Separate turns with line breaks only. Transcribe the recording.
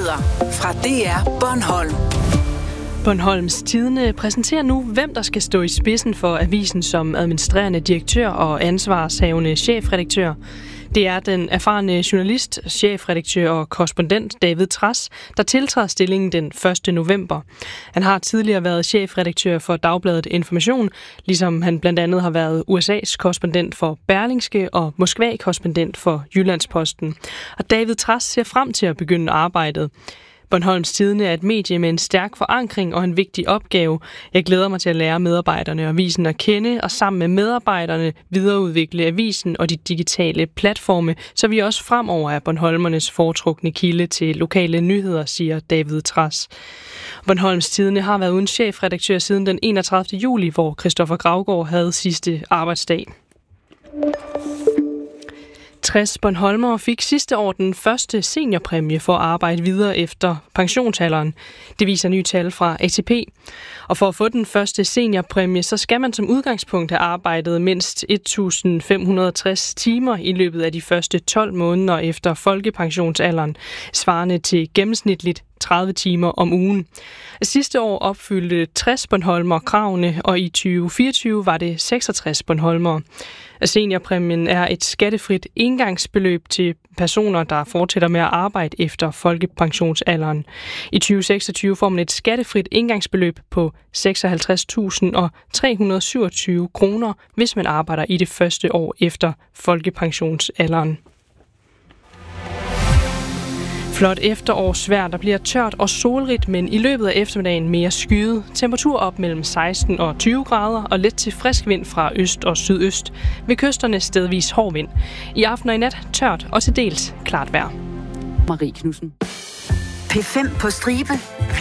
Nyheder fra DR Bornholm.
Bornholms Tidende præsenterer nu, hvem der skal stå i spidsen for avisen som administrerende direktør og ansvarshavende chefredaktør. Det er den erfarne journalist, chefredaktør og korrespondent David Trads, der tiltræder stillingen den 1. november. Han har tidligere været chefredaktør for Dagbladet Information, ligesom han blandt andet har været USA's korrespondent for Berlingske og Moskva-korrespondent for Jyllandsposten. Og David Trads ser frem til at begynde arbejdet. Bornholms Tidende er et medie med en stærk forankring og en vigtig opgave. Jeg glæder mig til at lære medarbejderne og avisen at kende, og sammen med medarbejderne videreudvikle avisen og de digitale platforme, så vi også fremover er Bornholmernes foretrukne kilde til lokale nyheder, siger David Trads. Bornholms Tidende har været uden chefredaktør siden den 31. juli, hvor Christoffer Gravgaard havde sidste arbejdsdag. 60 bornholmere fik sidste år den første seniorpræmie for at arbejde videre efter pensionsalderen. Det viser nye tal fra ATP. Og for at få den første seniorpræmie, så skal man som udgangspunkt have arbejdet mindst 1.560 timer i løbet af de første 12 måneder efter folkepensionsalderen, svarende til gennemsnitligt 30 timer om ugen. Sidste år opfyldte 60 bornholmere kravene, og i 2024 var det 66 bornholmere. Seniorpræmien er et skattefrit engangsbeløb til personer, der fortsætter med at arbejde efter folkepensionsalderen. I 2026 får man et skattefrit engangsbeløb på 56.327 kroner, hvis man arbejder i det første år efter folkepensionsalderen. Flot efterårsvejr, der bliver tørt og solrigt, men i løbet af eftermiddagen mere skyet. Temperatur op mellem 16 og 20 grader og let til frisk vind fra øst og sydøst. Ved kysterne stedvis hård vind. I aften og i nat tørt og til dels klart vejr.
Marie Knudsen. P5 på stribe.